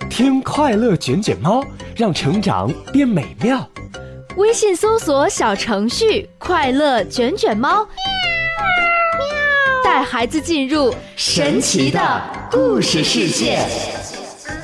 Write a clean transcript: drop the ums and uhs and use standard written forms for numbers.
听快乐卷卷猫，让成长变美妙。 微信搜索小程序快乐卷卷猫，带孩子进入神奇的故事世界。